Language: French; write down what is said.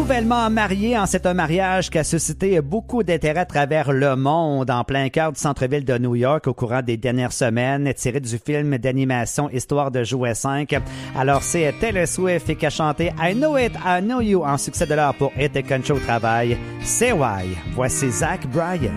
Nouvellement mariée, c'est un mariage qui a suscité beaucoup d'intérêt à travers le monde, en plein cœur du centre-ville de New York au courant des dernières semaines, tiré du film d'animation Histoire de jouet 5. Alors c'est Taylor Swift qui a chanté I Know It, I Know You en succès de l'heure pour It Control au travail. C'est why. Voici Zach Bryan.